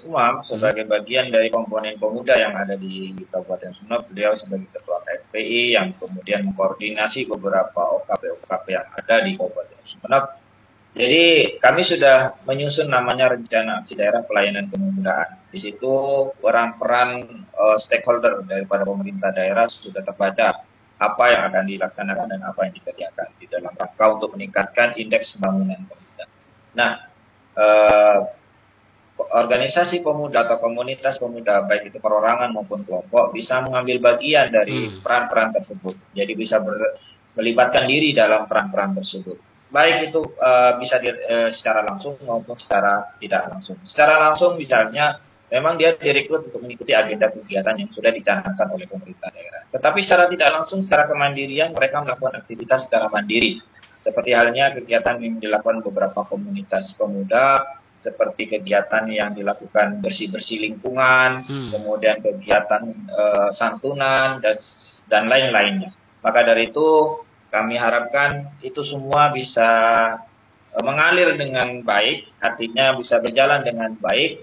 Umam sebagai bagian dari komponen pemuda yang ada di Kabupaten Sumeneb. Beliau sebagai Ketua KFPI yang kemudian mengkoordinasi beberapa OKP-OKP yang ada di Kabupaten Sumeneb. Jadi kami sudah menyusun namanya rencana aksi daerah pelayanan kemudaan. Di situ peran-peran stakeholder daripada pemerintah daerah sudah terbaca apa yang akan dilaksanakan dan apa yang dikerjakan di dalam rangka untuk meningkatkan indeks pembangunan pemuda. Nah, organisasi pemuda atau komunitas pemuda baik itu perorangan maupun kelompok bisa mengambil bagian dari peran-peran tersebut. Jadi bisa melibatkan diri dalam peran-peran tersebut. Baik itu bisa secara langsung maupun secara tidak langsung. Secara langsung misalnya memang dia direkrut untuk mengikuti agenda kegiatan yang sudah dicanangkan oleh pemerintah daerah. Tetapi secara tidak langsung, secara kemandirian mereka melakukan aktivitas secara mandiri. Seperti halnya kegiatan yang dilakukan beberapa komunitas pemuda, seperti kegiatan yang dilakukan bersih-bersih lingkungan, kemudian kegiatan santunan dan lain-lainnya. Maka dari itu kami harapkan itu semua bisa mengalir dengan baik, artinya bisa berjalan dengan baik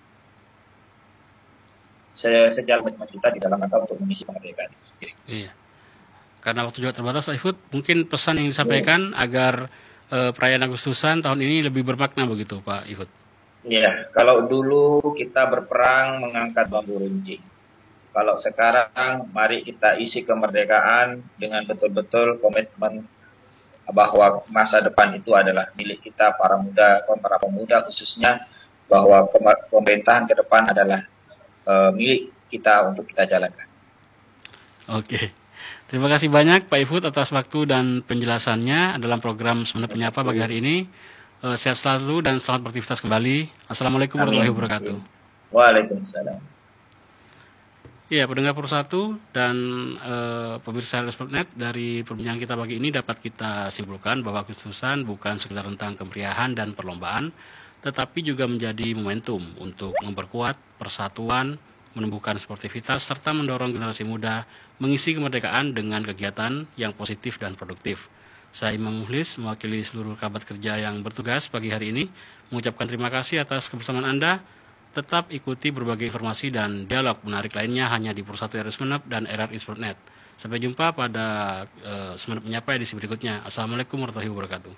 sejalan dengan kita di dalam rangka untuk mengisi kemerdekaan itu sendiri. Iya. Karena waktu juga terbatas, Pak Ifut, mungkin pesan yang disampaikan agar perayaan Agustusan tahun ini lebih bermakna begitu, Pak Ifut. Iya, kalau dulu kita berperang mengangkat bambu runcing. Kalau sekarang, mari kita isi kemerdekaan dengan betul-betul komitmen bahwa masa depan itu adalah milik kita, para pemuda khususnya, bahwa pemerintahan ke depan adalah milik kita untuk kita jalankan. Oke. Terima kasih banyak Pak Ifut atas waktu dan penjelasannya dalam program Sumeneb Menyapa pagi hari ini. Sehat selalu dan selamat beraktivitas kembali. Assalamualaikum warahmatullahi wabarakatuh. Waalaikumsalam. Ya, pendengar Persatu dan pemirsa RRI.net, dari perbincangan kita pagi ini dapat kita simpulkan bahwa Agustusan bukan sekedar tentang kemeriahan dan perlombaan, tetapi juga menjadi momentum untuk memperkuat persatuan, menumbuhkan sportivitas, serta mendorong generasi muda mengisi kemerdekaan dengan kegiatan yang positif dan produktif. Saya Imam Muhlis, mewakili seluruh kerabat kerja yang bertugas pagi hari ini, mengucapkan terima kasih atas kebersamaan Anda. Tetap ikuti berbagai informasi dan dialog menarik lainnya hanya di Persatu RRI Sumeneb dan RRI.net. Sampai jumpa pada Sumeneb Menyapa edisi berikutnya. Assalamualaikum warahmatullahi wabarakatuh.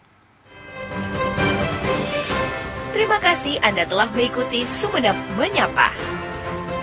Terima kasih Anda telah mengikuti Sumeneb Menyapa.